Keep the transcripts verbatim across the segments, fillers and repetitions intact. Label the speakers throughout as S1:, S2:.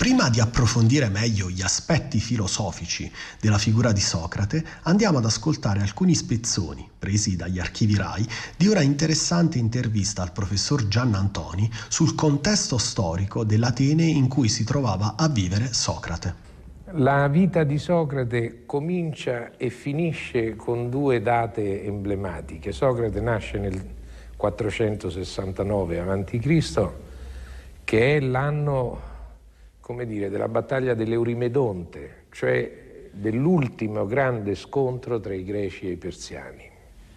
S1: Prima di approfondire meglio gli aspetti filosofici della figura di Socrate, andiamo ad ascoltare alcuni spezzoni, presi dagli archivi RAI, di una interessante intervista al professor Giannantoni sul contesto storico dell'Atene in cui si trovava a vivere Socrate.
S2: La vita di Socrate comincia e finisce con due date emblematiche. Socrate nasce nel quattrocentosessantanove avanti Cristo, che è l'anno, come dire, della battaglia dell'Eurimedonte, cioè dell'ultimo grande scontro tra i greci e i persiani.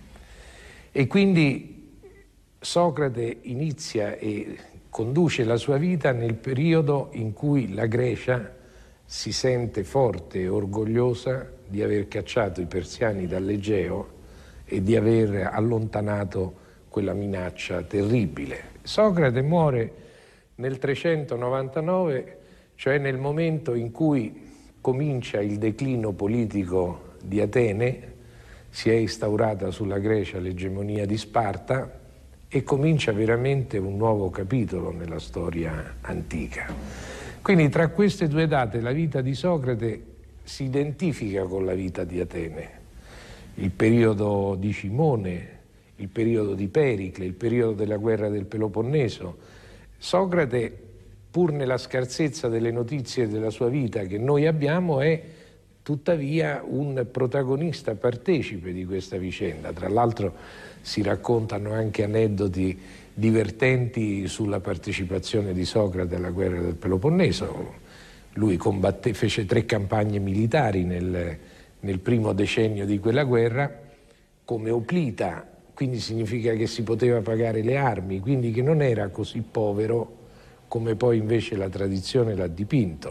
S2: E quindi Socrate inizia e conduce la sua vita nel periodo in cui la Grecia si sente forte e orgogliosa di aver cacciato i persiani dall'Egeo e di aver allontanato quella minaccia terribile. Socrate muore nel trecentonovantanove, cioè nel momento in cui comincia il declino politico di Atene, si è instaurata sulla Grecia l'egemonia di Sparta e comincia veramente un nuovo capitolo nella storia antica. Quindi tra queste due date la vita di Socrate si identifica con la vita di Atene. Il periodo di Cimone, il periodo di Pericle, il periodo della guerra del Peloponneso. Socrate, pur nella scarsezza delle notizie della sua vita che noi abbiamo, è tuttavia un protagonista partecipe di questa vicenda. Tra l'altro si raccontano anche aneddoti divertenti sulla partecipazione di Socrate alla guerra del Peloponneso. Lui combatté, fece tre campagne militari nel, nel primo decennio di quella guerra come oplita, quindi significa che si poteva pagare le armi, quindi che non era così povero come poi invece la tradizione l'ha dipinto.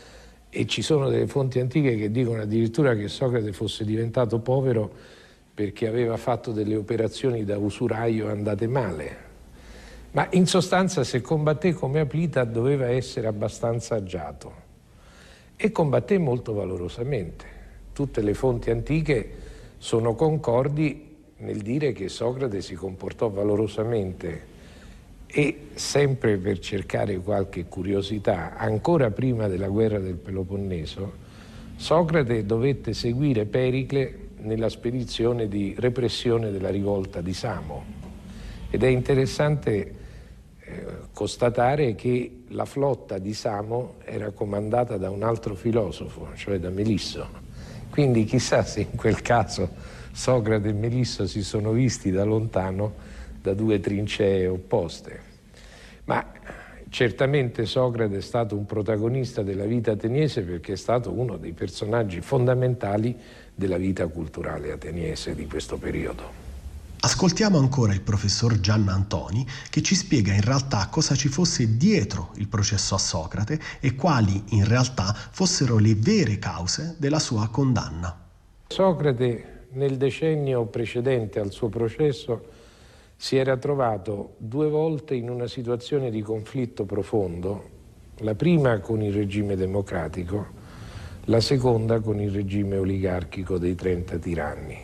S2: E ci sono delle fonti antiche che dicono addirittura che Socrate fosse diventato povero perché aveva fatto delle operazioni da usuraio andate male. Ma in sostanza, se combatté come Aplita, doveva essere abbastanza agiato. E combatté molto valorosamente. Tutte le fonti antiche sono concordi nel dire che Socrate si comportò valorosamente. E sempre per cercare qualche curiosità, ancora prima della guerra del Peloponneso, Socrate dovette seguire Pericle nella spedizione di repressione della rivolta di Samo. Ed è interessante eh, constatare che la flotta di Samo era comandata da un altro filosofo, cioè da Melisso. Quindi chissà se in quel caso Socrate e Melisso si sono visti da lontano da due trincee opposte. Ma certamente Socrate è stato un protagonista della vita ateniese perché è stato uno dei personaggi fondamentali della vita culturale ateniese di questo periodo.
S1: Ascoltiamo ancora il professor Giannantoni che ci spiega in realtà cosa ci fosse dietro il processo a Socrate e quali in realtà fossero le vere cause della sua condanna.
S2: Socrate nel decennio precedente al suo processo si era trovato due volte in una situazione di conflitto profondo, la prima con il regime democratico, la seconda con il regime oligarchico dei trenta tiranni.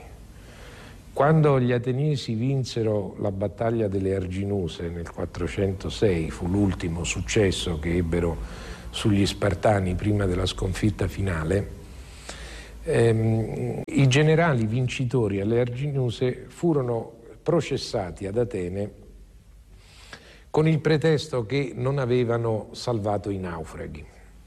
S2: Quando gli ateniesi vinsero la battaglia delle Arginuse nel quattrocentosei, fu l'ultimo successo che ebbero sugli Spartani prima della sconfitta finale, ehm, i generali vincitori alle Arginuse furono processati ad Atene con il pretesto che non avevano salvato i naufraghi.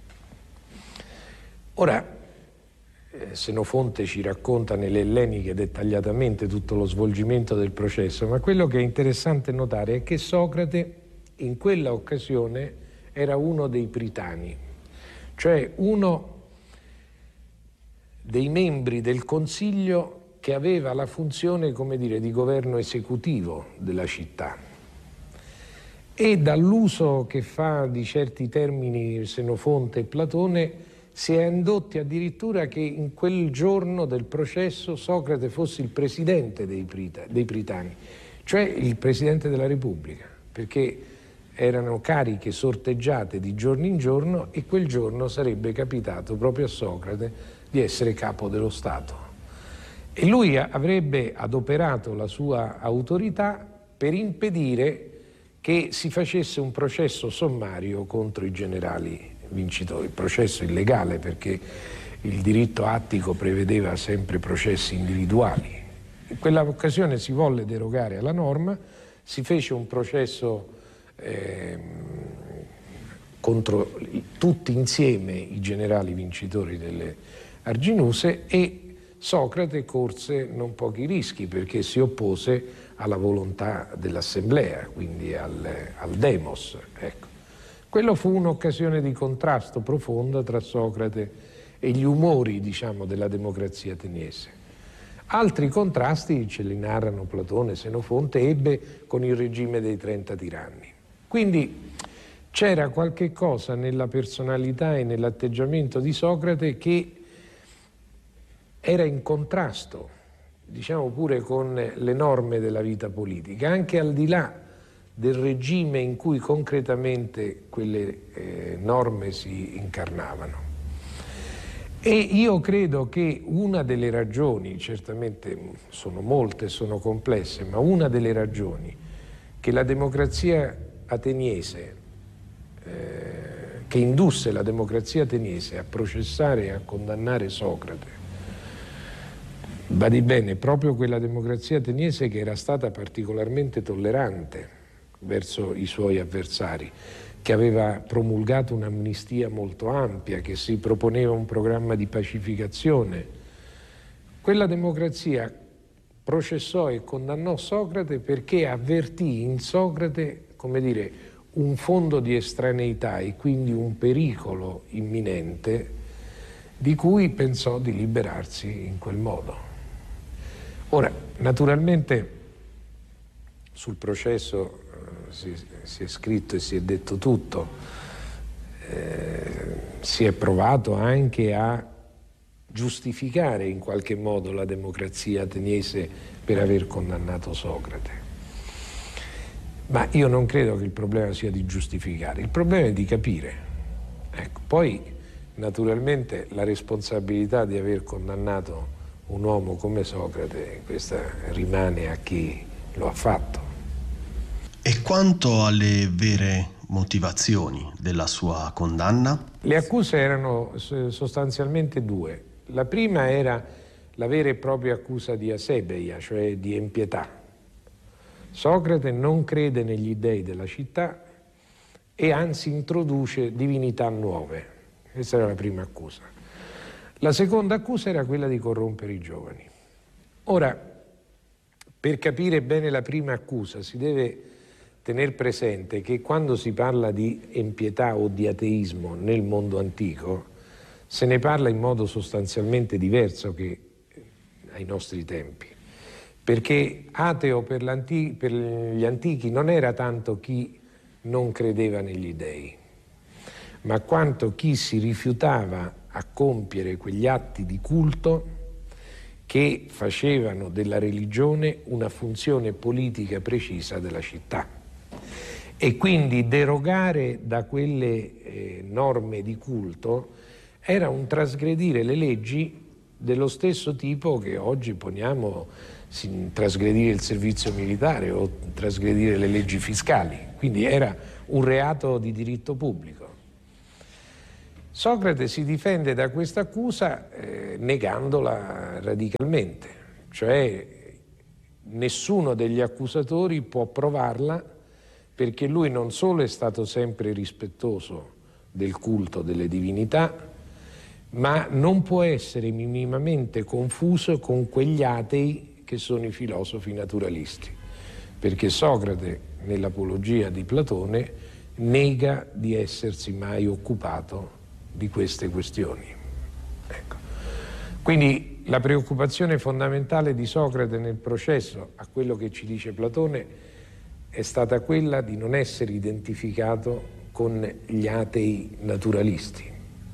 S2: Ora, eh, Senofonte ci racconta nelle Elleniche dettagliatamente tutto lo svolgimento del processo, ma quello che è interessante notare è che Socrate in quella occasione era uno dei pritani, cioè uno dei membri del consiglio che aveva la funzione, come dire, di governo esecutivo della città. E dall'uso che fa di certi termini Senofonte e Platone si è indotti addirittura che in quel giorno del processo Socrate fosse il presidente dei, Prita, dei Pritani, cioè il presidente della Repubblica, perché erano cariche sorteggiate di giorno in giorno e quel giorno sarebbe capitato proprio a Socrate di essere capo dello Stato. E lui avrebbe adoperato la sua autorità per impedire che si facesse un processo sommario contro i generali vincitori. Il processo illegale, perché il diritto attico prevedeva sempre processi individuali. In quella occasione si volle derogare alla norma, si fece un processo eh, contro tutti insieme i generali vincitori delle Arginuse, e Socrate corse non pochi rischi perché si oppose alla volontà dell'assemblea, quindi al, al demos. Ecco. Quello fu un'occasione di contrasto profondo tra Socrate e gli umori, diciamo, della democrazia ateniese. Altri contrasti, ce li narrano Platone e Senofonte, ebbe con il regime dei trenta tiranni. Quindi c'era qualche cosa nella personalità e nell'atteggiamento di Socrate che era in contrasto, diciamo pure con le norme della vita politica, anche al di là del regime in cui concretamente quelle eh, norme si incarnavano. E io credo che una delle ragioni, certamente sono molte, sono complesse, ma una delle ragioni che la democrazia ateniese, eh, che indusse la democrazia ateniese a processare e a condannare Socrate, badi bene, proprio quella democrazia ateniese che era stata particolarmente tollerante verso i suoi avversari, che aveva promulgato un'amnistia molto ampia, che si proponeva un programma di pacificazione. Quella democrazia processò e condannò Socrate perché avvertì in Socrate, come dire, un fondo di estraneità e quindi un pericolo imminente di cui pensò di liberarsi in quel modo. Ora, naturalmente sul processo eh, si, si è scritto e si è detto tutto, eh, si è provato anche a giustificare in qualche modo la democrazia ateniese per aver condannato Socrate. Ma io non credo che il problema sia di giustificare, il problema è di capire. Ecco, poi naturalmente la responsabilità di aver condannato un uomo come Socrate, questa rimane a chi lo ha fatto.
S1: E quanto alle vere motivazioni della sua condanna?
S2: Le accuse erano sostanzialmente due. La prima era la vera e propria accusa di asebeia, cioè di empietà. Socrate non crede negli dei della città e anzi introduce divinità nuove. Questa era la prima accusa. La seconda accusa era quella di corrompere i giovani. Ora, per capire bene la prima accusa si deve tener presente che quando si parla di empietà o di ateismo nel mondo antico se ne parla in modo sostanzialmente diverso che ai nostri tempi, perché ateo per, per gli antichi non era tanto chi non credeva negli dei, ma quanto chi si rifiutava a compiere quegli atti di culto che facevano della religione una funzione politica precisa della città. E quindi derogare da quelle eh, norme di culto era un trasgredire le leggi dello stesso tipo che oggi poniamo sin trasgredire il servizio militare o trasgredire le leggi fiscali. Quindi era un reato di diritto pubblico. Socrate si difende da questa accusa eh, negandola radicalmente, cioè nessuno degli accusatori può provarla perché lui non solo è stato sempre rispettoso del culto delle divinità, ma non può essere minimamente confuso con quegli atei che sono i filosofi naturalisti, perché Socrate, nell'Apologia di Platone, nega di essersi mai occupato di queste questioni. Ecco. Quindi la preoccupazione fondamentale di Socrate nel processo, a quello che ci dice Platone, è stata quella di non essere identificato con gli atei naturalisti.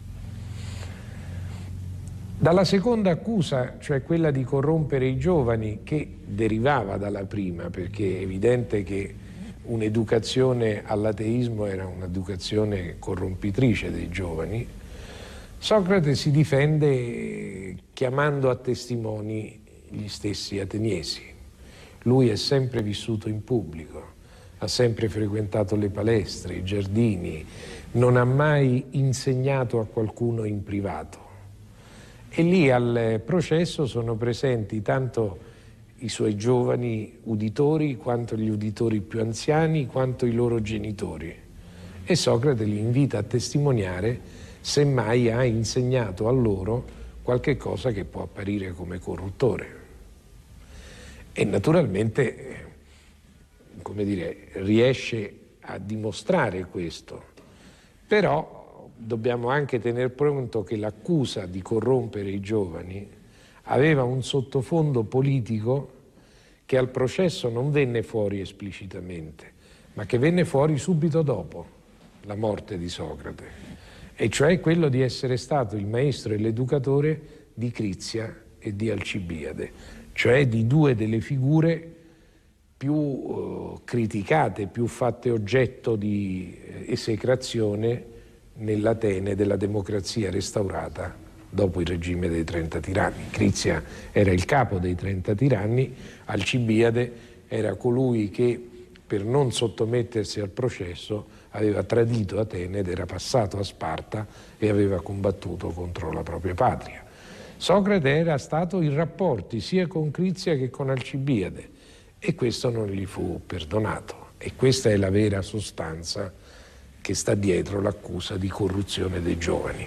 S2: Dalla seconda accusa, cioè quella di corrompere i giovani, che derivava dalla prima, perché è evidente che un'educazione all'ateismo era un'educazione corrompitrice dei giovani, Socrate si difende chiamando a testimoni gli stessi ateniesi. Lui è sempre vissuto in pubblico, ha sempre frequentato le palestre, i giardini, non ha mai insegnato a qualcuno in privato. E lì al processo sono presenti tanto i suoi giovani uditori, quanto gli uditori più anziani, quanto i loro genitori. E Socrate li invita a testimoniare se mai ha insegnato a loro qualche cosa che può apparire come corruttore. E naturalmente, come dire, riesce a dimostrare questo. Però dobbiamo anche tener pronto che l'accusa di corrompere i giovani aveva un sottofondo politico che al processo non venne fuori esplicitamente, ma che venne fuori subito dopo la morte di Socrate, e cioè quello di essere stato il maestro e l'educatore di Crizia e di Alcibiade, cioè di due delle figure più eh, criticate, più fatte oggetto di eh, esecrazione nell'Atene della democrazia restaurata dopo il regime dei trenta tiranni. Crizia era il capo dei trenta tiranni, Alcibiade era colui che, per non sottomettersi al processo, aveva tradito Atene ed era passato a Sparta e aveva combattuto contro la propria patria. Socrate era stato in rapporti sia con Crizia che con Alcibiade, e questo non gli fu perdonato. E questa è la vera sostanza che sta dietro l'accusa di corruzione dei giovani.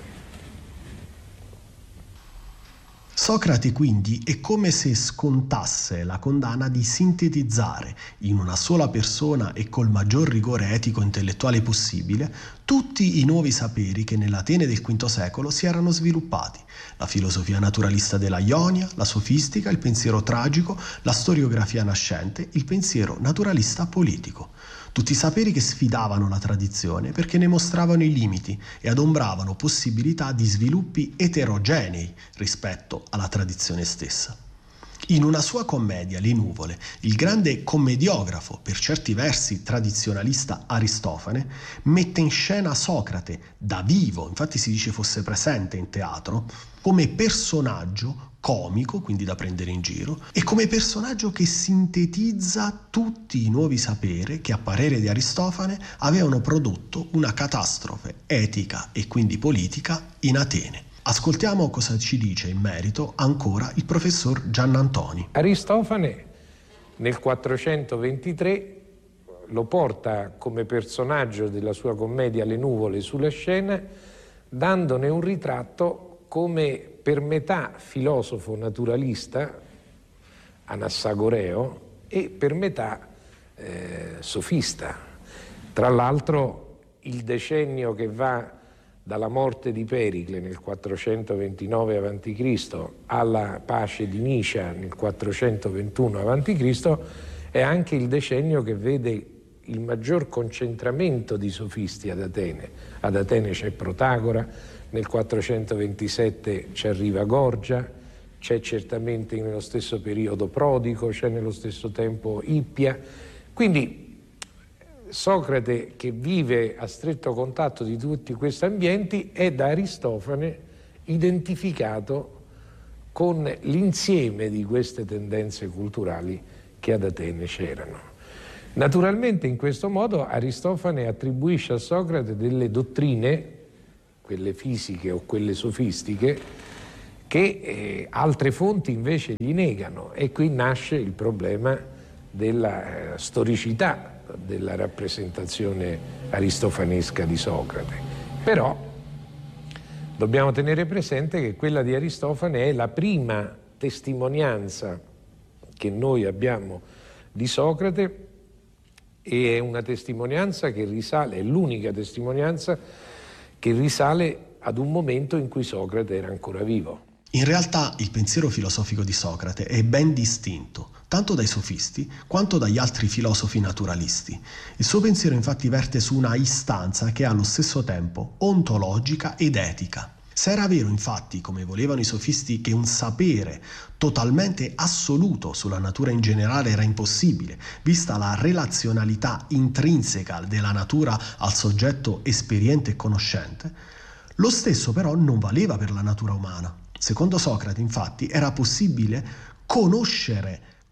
S1: Socrate quindi è come se scontasse la condanna di sintetizzare in una sola persona e col maggior rigore etico-intellettuale possibile tutti i nuovi saperi che nell'Atene del quinto secolo si erano sviluppati: la filosofia naturalista della Ionia, la sofistica, il pensiero tragico, la storiografia nascente, il pensiero naturalista politico. Tutti saperi che sfidavano la tradizione perché ne mostravano i limiti e adombravano possibilità di sviluppi eterogenei rispetto alla tradizione stessa. In una sua commedia, Le nuvole, il grande commediografo, per certi versi tradizionalista Aristofane, mette in scena Socrate da vivo, infatti si dice fosse presente in teatro, come personaggio comico, quindi da prendere in giro, e come personaggio che sintetizza tutti i nuovi saperi che, a parere di Aristofane, avevano prodotto una catastrofe etica e quindi politica in Atene. Ascoltiamo cosa ci dice in merito ancora il professor Giannantoni.
S2: Aristofane nel quattrocentoventitré lo porta come personaggio della sua commedia Le nuvole sulla scena, dandone un ritratto come per metà filosofo naturalista, Anassagoreo, e per metà eh, sofista. Tra l'altro il decennio che va dalla morte di Pericle nel quattrocentoventinove avanti Cristo alla pace di Nicea nel quattrocentoventuno avanti Cristo è anche il decennio che vede il maggior concentramento di sofisti ad Atene. Ad Atene c'è Protagora, nel quattrocentoventisette ci arriva Gorgia, c'è certamente nello stesso periodo Prodico, c'è nello stesso tempo Ippia. Quindi Socrate, che vive a stretto contatto di tutti questi ambienti, è da Aristofane identificato con l'insieme di queste tendenze culturali che ad Atene c'erano. Naturalmente in questo modo Aristofane attribuisce a Socrate delle dottrine, quelle fisiche o quelle sofistiche, che eh, altre fonti invece gli negano, e qui nasce il problema della eh, storicità della rappresentazione aristofanesca di Socrate. Però dobbiamo tenere presente che quella di Aristofane è la prima testimonianza che noi abbiamo di Socrate, e è una testimonianza che risale, è l'unica testimonianza che risale ad un momento in cui Socrate era ancora vivo.
S1: In realtà il pensiero filosofico di Socrate è ben distinto, tanto dai sofisti quanto dagli altri filosofi naturalisti. Il suo pensiero infatti verte su una istanza che è allo stesso tempo ontologica ed etica. Se era vero infatti, come volevano i sofisti, che un sapere totalmente assoluto sulla natura in generale era impossibile, vista la relazionalità intrinseca della natura al soggetto esperiente e conoscente, lo stesso però non valeva per la natura umana. Secondo Socrate, infatti, era possibile conoscere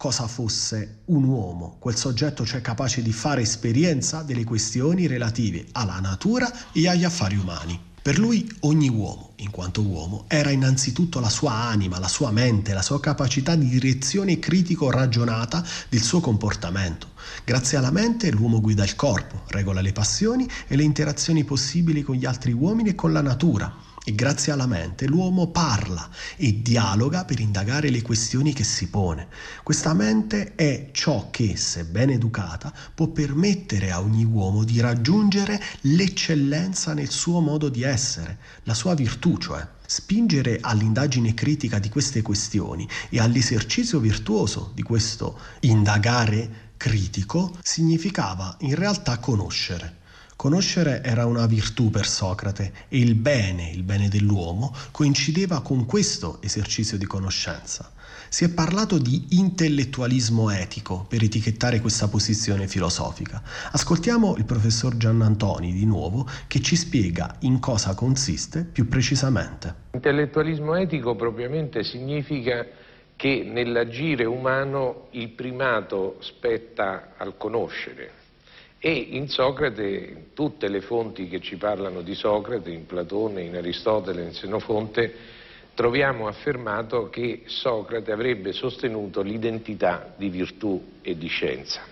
S1: cosa fosse un uomo, quel soggetto cioè capace di fare esperienza delle questioni relative alla natura e agli affari umani. Per lui ogni uomo, in quanto uomo, era innanzitutto la sua anima, la sua mente, la sua capacità di direzione critico-ragionata del suo comportamento. Grazie alla mente l'uomo guida il corpo, regola le passioni e le interazioni possibili con gli altri uomini e con la natura. E grazie alla mente l'uomo parla e dialoga per indagare le questioni che si pone. Questa mente è ciò che, se ben educata, può permettere a ogni uomo di raggiungere l'eccellenza nel suo modo di essere, la sua virtù, cioè. Spingere all'indagine critica di queste questioni e all'esercizio virtuoso di questo indagare critico significava in realtà conoscere. Conoscere era una virtù per Socrate e il bene, il bene dell'uomo, coincideva con questo esercizio di conoscenza. Si è parlato di intellettualismo etico per etichettare questa posizione filosofica. Ascoltiamo il professor Giannantoni di nuovo che ci spiega in cosa consiste più precisamente.
S2: Intellettualismo etico propriamente significa che nell'agire umano il primato spetta al conoscere. E in Socrate, in tutte le fonti che ci parlano di Socrate, in Platone, in Aristotele, in Senofonte, troviamo affermato che Socrate avrebbe sostenuto l'identità di virtù e di scienza.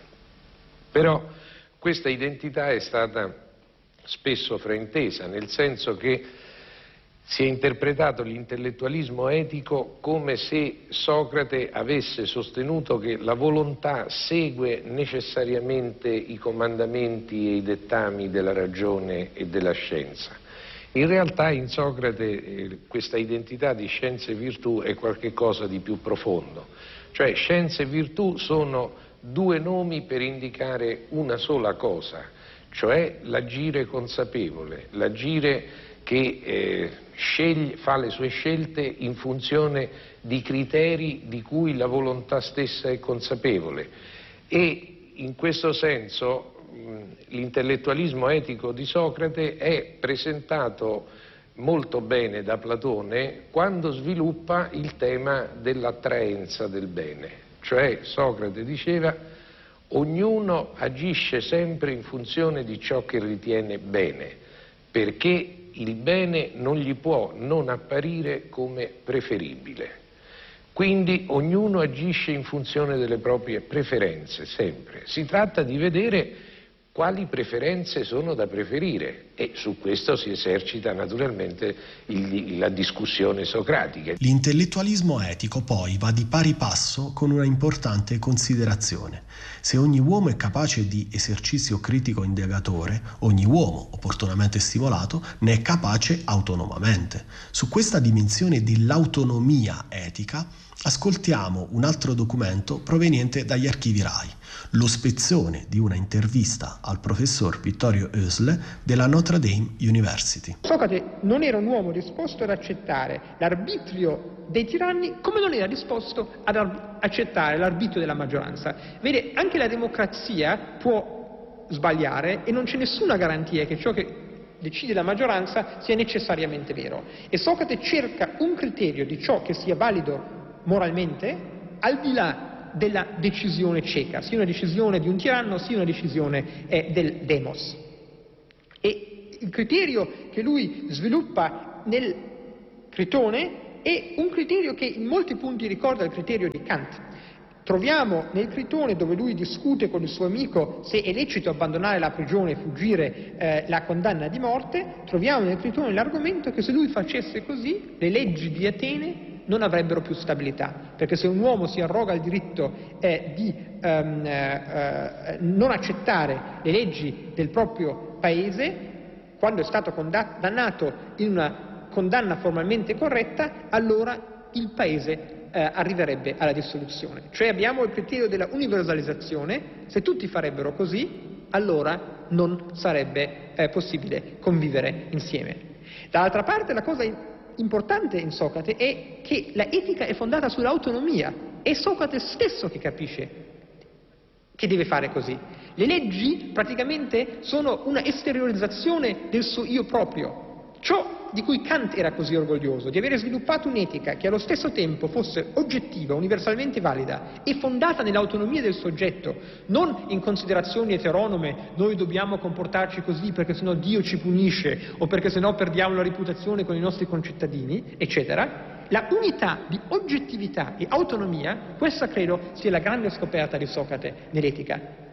S2: Però questa identità è stata spesso fraintesa, nel senso che si è interpretato l'intellettualismo etico come se Socrate avesse sostenuto che la volontà segue necessariamente i comandamenti e i dettami della ragione e della scienza. In realtà in Socrate eh, questa identità di scienza e virtù è qualcosa di più profondo, cioè scienza e virtù sono due nomi per indicare una sola cosa, cioè l'agire consapevole, l'agire che eh, sceglie, fa le sue scelte in funzione di criteri di cui la volontà stessa è consapevole. E in questo senso mh, l'intellettualismo etico di Socrate è presentato molto bene da Platone quando sviluppa il tema dell'attraenza del bene. Cioè Socrate diceva: ognuno agisce sempre in funzione di ciò che ritiene bene, perché il bene non gli può non apparire come preferibile. Quindi ognuno agisce in funzione delle proprie preferenze, sempre. Si tratta di vedere quali preferenze sono da preferire e su questo si esercita naturalmente il, la discussione socratica.
S1: L'intellettualismo etico poi va di pari passo con una importante considerazione. Se ogni uomo è capace di esercizio critico indagatore, ogni uomo, opportunamente stimolato, ne è capace autonomamente. Su questa dimensione dell'autonomia etica ascoltiamo un altro documento proveniente dagli archivi RAI, lo spezzone di una intervista al professor Vittorio Oesle della Notre Dame University.
S3: Socrate non era un uomo disposto ad accettare l'arbitrio dei tiranni come non era disposto ad accettare l'arbitrio della maggioranza. Vede, anche la democrazia può sbagliare e non c'è nessuna garanzia che ciò che decide la maggioranza sia necessariamente vero. E Socrate cerca un criterio di ciò che sia valido moralmente al di là della decisione cieca, sia una decisione di un tiranno sia una decisione eh, del demos. E il criterio che lui sviluppa nel Critone è un criterio che in molti punti ricorda il criterio di Kant. Troviamo nel Critone, dove lui discute con il suo amico se è lecito abbandonare la prigione e fuggire eh, la condanna di morte, troviamo nel Critone l'argomento che se lui facesse così le leggi di Atene non avrebbero più stabilità, perché se un uomo si arroga il diritto eh, di ehm, eh, non accettare le leggi del proprio paese, quando è stato condannato in una condanna formalmente corretta, allora il paese eh, arriverebbe alla dissoluzione. Cioè abbiamo il criterio della universalizzazione: se tutti farebbero così, allora non sarebbe eh, possibile convivere insieme. Dall'altra parte la cosa importante in Socrate è che la etica è fondata sull'autonomia, è Socrate stesso che capisce che deve fare così. Le leggi praticamente sono una esteriorizzazione del suo io proprio. Ciò di cui Kant era così orgoglioso, di avere sviluppato un'etica che allo stesso tempo fosse oggettiva, universalmente valida e fondata nell'autonomia del soggetto, non in considerazioni eteronome, noi dobbiamo comportarci così perché sennò Dio ci punisce o perché sennò perdiamo la reputazione con i nostri concittadini, eccetera. La unità di oggettività e autonomia, questa credo sia la grande scoperta di Socrate nell'etica.